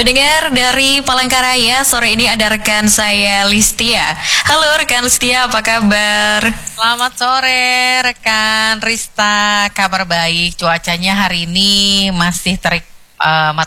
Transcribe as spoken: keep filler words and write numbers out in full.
Pendengar dari Palangkaraya, sore ini ada rekan saya Listia. Halo rekan Listia, apa kabar? Selamat sore rekan Rista, kabar baik. Cuacanya hari ini masih terik uh,